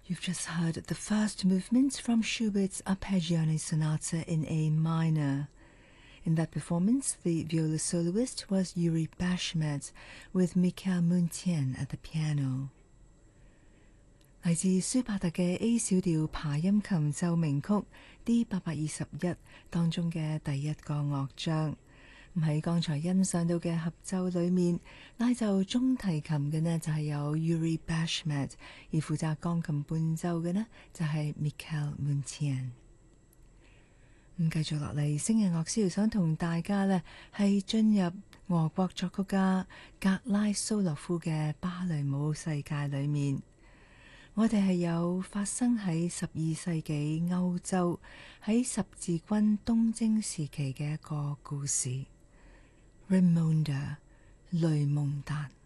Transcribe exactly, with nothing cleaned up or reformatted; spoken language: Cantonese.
You've just heard the first movement from Schubert's Arpeggione Sonata in A minor. In that performance, the viola soloist was Yuri Bashmet, with Mikhail Muntien at the piano. 嚟自舒伯特嘅 A 小調爬音琴奏鳴曲 D 八百二十一當中嘅第一個樂章。喺剛才欣賞到嘅合奏裏面，拉奏中提琴嘅呢就係有 Yuri Bashmet， 而負責鋼琴伴奏嘅呢就係 Mikhail Muntien。咁繼續落嚟，星夜樂師想同大家呢係進入俄國作曲家格拉蘇洛夫嘅芭蕾舞世界裏面。我哋係有發生喺十二世紀歐洲喺十字軍東征時期嘅一個故事。Raymonda 雷蒙達。